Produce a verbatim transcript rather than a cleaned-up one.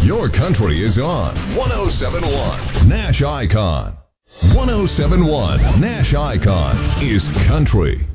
Your country is on one oh seven point one Nash Icon. one oh seven point one Nash Icon is country.